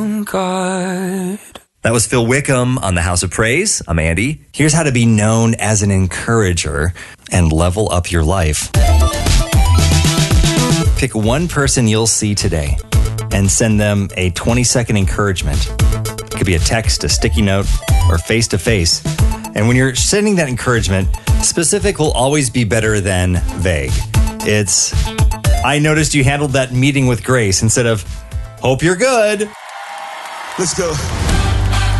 God. That was Phil Wickham on the House of Praise. I'm Andy. Here's how to be known as an encourager and level up your life. Pick one person you'll see today and send them a 20-second encouragement. It could be a text, a sticky note, or face-to-face. And when you're sending that encouragement, specific will always be better than vague. It's, I noticed you handled that meeting with grace instead of, hope you're good. Let's go.